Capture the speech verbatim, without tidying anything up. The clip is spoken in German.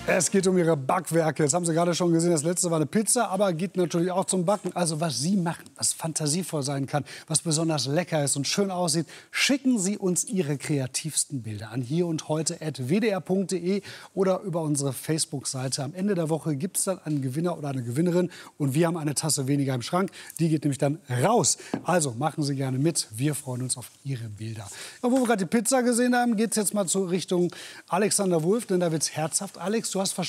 Es geht um Ihre Backwerke. Das haben Sie gerade schon gesehen. Das letzte war eine Pizza, aber geht natürlich auch zum Backen. Also was Sie machen, was fantasievoll sein kann, was besonders lecker ist und schön aussieht, schicken Sie uns Ihre kreativsten Bilder an hier und heute at w d r punkt d e oder über unsere Facebook-Seite. Am Ende der Woche gibt es dann einen Gewinner oder eine Gewinnerin und wir haben eine Tasse weniger im Schrank. Die geht nämlich dann raus. Also machen Sie gerne mit. Wir freuen uns auf Ihre Bilder. Ja, wo wir gerade die Pizza gesehen haben, geht es jetzt mal zur Richtung Alexander Wulff, denn da wird es herzhaft. Alex, du hast